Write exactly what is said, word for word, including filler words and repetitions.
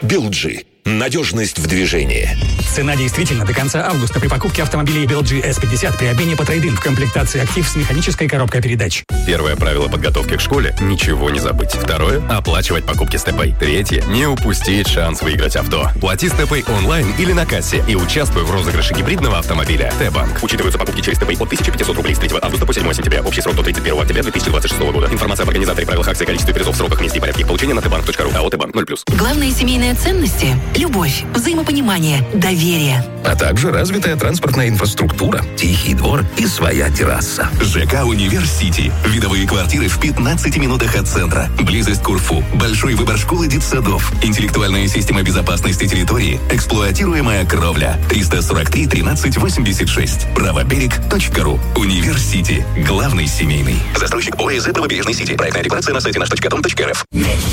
Билджи. Надежность в движении. Цена действительно до конца августа при покупке автомобилей Билджи эс пятьдесят при обмене по трейд-ин в комплектации «Актив» с механической коробкой передач. Первое правило подготовки к школе – ничего не забыть. Второе – оплачивать покупки с ТПay. Третье – не упустить шанс выиграть авто. Плати с ТПay онлайн или на кассе и участвуй в розыгрыше гибридного автомобиля. Т-банк. Учитываются покупки через ТПay от тысяча пятьсот рублей с третьего августа по седьмого сентября. Общий срок до тридцать первого октября две тысячи двадцать шестого года. Информация об организаторе, правилах акции, количестве призов, сроках, месте и порядке их получения на тбанк точка ру. АО «Т-банк» ноль плюс. Главные семейные ценности – любовь, взаимопонимание, доверие. А также развитая транспортная инфраструктура, тихий двор и своя терраса. ЖК «Универ-Сити». Видовые квартиры в пятнадцати минутах от центра. Близость к Курфу. Большой выбор школ и детсадов. Интеллектуальная система безопасности территории. Эксплуатируемая кровля. триста сорок три тринадцать восемьдесят шесть. правоберег точка ру. «Универ-Сити». Главный семейный. Застройщик ОСЗ «Правобережный Сити». Проектная декларация на сайте наш точка дом точка рф.